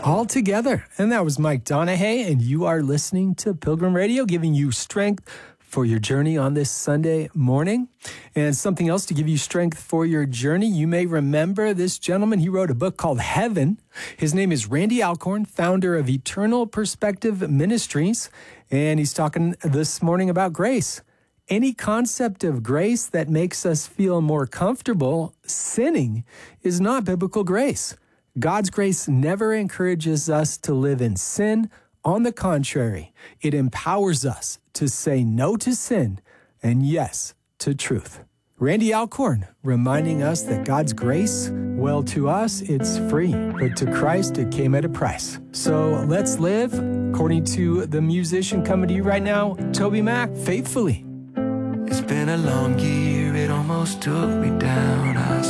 all together. And that was Mike Donahue, and you are listening to Pilgrim Radio, giving you strength for your journey on this Sunday morning. And something else to give you strength for your journey. You may remember this gentleman. He wrote a book called Heaven. His name is Randy Alcorn, founder of Eternal Perspective Ministries. And he's talking this morning about grace. Any concept of grace that makes us feel more comfortable sinning is not biblical grace. God's grace never encourages us to live in sin. On the contrary, it empowers us to say no to sin and yes to truth. Randy Alcorn reminding us that God's grace, well, to us, it's free, but to Christ, it came at a price. So let's live, according to the musician coming to you right now, Toby Mac, faithfully. It's been a long year, it almost took me down.